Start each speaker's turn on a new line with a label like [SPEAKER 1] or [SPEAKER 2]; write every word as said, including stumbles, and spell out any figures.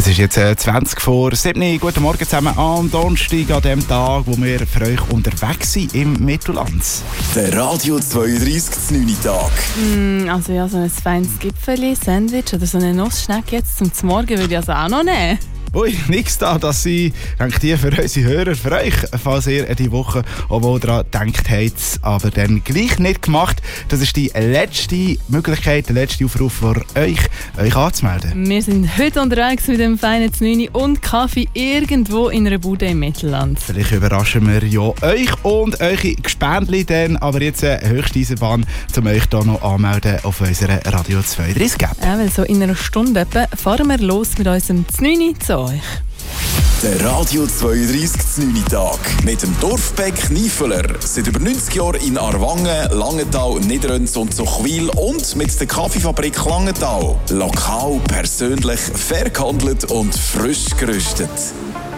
[SPEAKER 1] Es ist jetzt äh, zwanzig vor sieben. Guten Morgen zusammen am Donnerstag, an dem Tag, wo wir für euch unterwegs sind im Mittelland.
[SPEAKER 2] Der Radio zweiunddreissig neun Tag.
[SPEAKER 3] Mm, also ja, so ein feines Gipfeli, Sandwich oder so eine Nussschnecke jetzt zum Morgen würde ich also auch noch nehmen.
[SPEAKER 1] Ui, nichts da, dass sie, denkt ihr, für unsere Hörer, für euch, falls ihr diese Woche auch wohl daran gedacht habt, aber dann gleich nicht gemacht. Das ist die letzte Möglichkeit, der letzte Aufruf für euch, euch anzumelden.
[SPEAKER 3] Wir sind heute unterwegs mit dem feinen Znüni und Kaffee irgendwo in einer Bude im Mittelland.
[SPEAKER 1] Vielleicht überraschen wir ja euch und eure Gespendli dann, aber jetzt eine Höchsteisenbahn, um euch hier noch anmelden auf unserer Radio zweiunddreissig App.
[SPEAKER 3] Ja, weil so in einer Stunde etwa fahren wir los mit unserem Znüni zu euch.
[SPEAKER 2] Der Radio zweiunddreissig neun Tag mit dem Dorfbäck Niefeler. Seit über neunzig Jahren in Aarwangen, Langenthal, Niederönz und Zuchwil und mit der Kaffeefabrik Langenthal. Lokal, persönlich, fair gehandelt und frisch gerüstet.